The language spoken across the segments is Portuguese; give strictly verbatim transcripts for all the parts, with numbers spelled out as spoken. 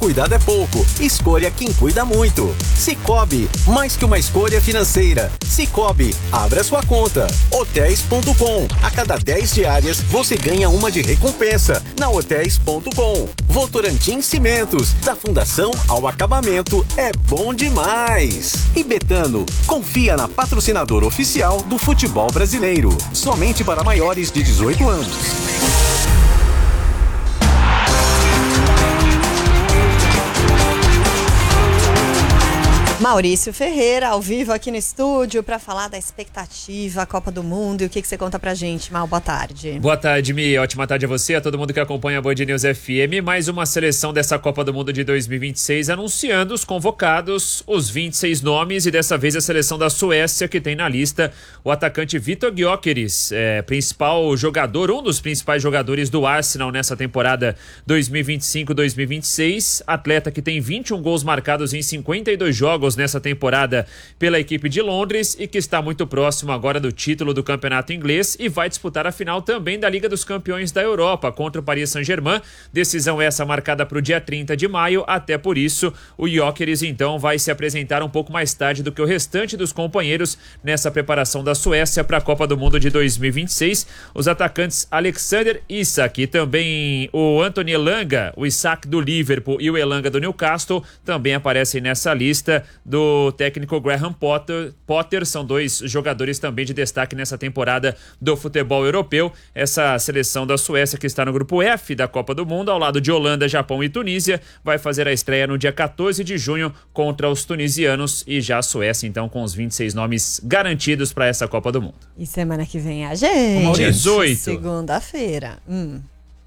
Cuidado é pouco, escolha quem cuida muito. Cicobi, mais que uma escolha financeira. Cicobi, abra sua conta. Hotéis ponto com, a cada dez diárias você ganha uma de recompensa. Na Hotéis ponto com. Votorantim Cimentos, da fundação ao acabamento, é bom demais. E Betano, confia na patrocinadora oficial do futebol brasileiro. Somente para maiores de dezoito anos. Maurício Ferreira, ao vivo aqui no estúdio, para falar da expectativa, a Copa do Mundo. E o que, que você conta pra gente, Mal? Boa tarde. Boa tarde, Mi. Ótima tarde a você, a todo mundo que acompanha a Band News F M. Mais uma seleção dessa Copa do Mundo de dois mil e vinte e seis, anunciando os convocados, os vinte e seis nomes, e dessa vez a seleção da Suécia, que tem na lista o atacante Viktor Gyökeres, é, principal jogador, um dos principais jogadores do Arsenal nessa temporada dois mil e vinte e cinco dois mil e vinte e seis. Atleta que tem vinte e um gols marcados em cinquenta e dois jogos nessa temporada pela equipe de Londres e que está muito próximo agora do título do campeonato inglês e vai disputar a final também da Liga dos Campeões da Europa contra o Paris Saint-Germain. Decisão essa marcada para o dia trinta de maio, até por isso o Gyökeres então vai se apresentar um pouco mais tarde do que o restante dos companheiros nessa preparação da Suécia para a Copa do Mundo de dois mil e vinte e seis. Os atacantes Alexander Isak e também o Anthony Elanga, o Isak do Liverpool e o Elanga do Newcastle também aparecem nessa lista do técnico Graham Potter. Potter são dois jogadores também de destaque nessa temporada do futebol europeu. Essa seleção da Suécia, que está no grupo F da Copa do Mundo, ao lado de Holanda, Japão e Tunísia, vai fazer a estreia no dia quatorze de junho contra os tunisianos, e já a Suécia então com os vinte e seis nomes garantidos para essa Copa do Mundo. E semana que vem a gente, dezoito. Segunda-feira. Hum.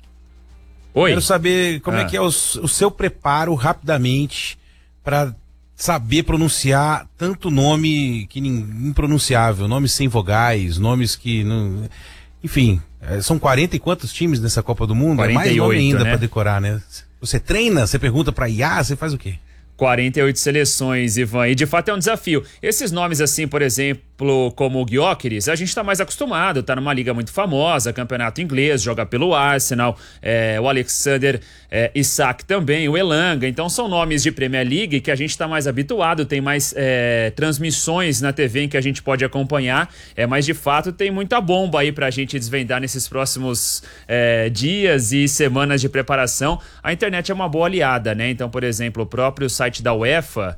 Oi. Quero saber como ah. é que é o, o seu preparo rapidamente para saber pronunciar tanto nome que impronunciável, nomes sem vogais, nomes que não... Enfim, são quarenta e quantos times nessa Copa do Mundo? quarenta e oito, é mais nome ainda, né, para decorar, né? Você treina, você pergunta para I A, você faz o quê? quarenta e oito seleções, Ivan, e de fato é um desafio. Esses nomes assim, por exemplo, como o Gyökeres, a gente está mais acostumado, tá numa liga muito famosa, campeonato inglês, joga pelo Arsenal, é, o Alexander é, Isak também, o Elanga, então são nomes de Premier League que a gente está mais habituado, tem mais é, transmissões na T V em que a gente pode acompanhar, é, mas de fato tem muita bomba aí pra gente desvendar nesses próximos é, dias e semanas de preparação. A internet é uma boa aliada, né? Então, por exemplo, o próprio site da UEFA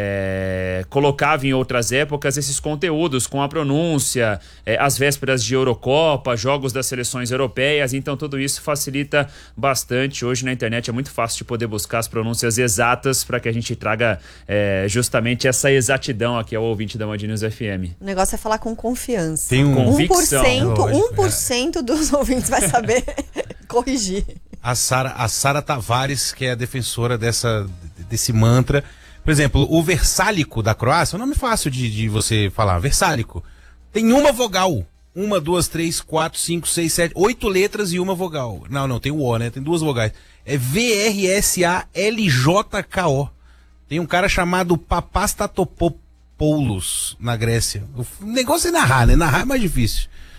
É, colocava em outras épocas esses conteúdos com a pronúncia, é, as vésperas de Eurocopa, jogos das seleções europeias, então tudo isso facilita bastante. Hoje na internet é muito fácil de poder buscar as pronúncias exatas para que a gente traga é, justamente essa exatidão aqui ao ouvinte da Band News F M. O negócio é falar com confiança. Tem um convicção. um por cento dos ouvintes vai saber corrigir. A Sara, a Sara Tavares, que é a defensora dessa, desse mantra. Por exemplo, o versálico da Croácia, é um nome fácil de, de você falar, versálico. Tem uma vogal. Uma, duas, três, quatro, cinco, seis, sete, oito letras e uma vogal. Não, não, tem o O, né? Tem duas vogais. É V R S A L J K O. Tem um cara chamado Papastatopoulos na Grécia. O negócio é narrar, né? Narrar é mais difícil.